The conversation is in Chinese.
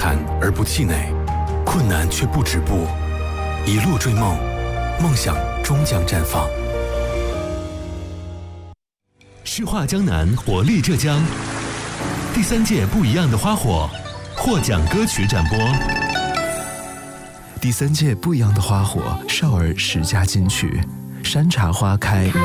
残而不气馁，困难却不止步，一路追梦，梦想终将绽放。诗画江南，活力浙江，第3届不一样的花火获奖歌曲展播。 第3届不一样的花火少儿10佳金曲，山茶花开。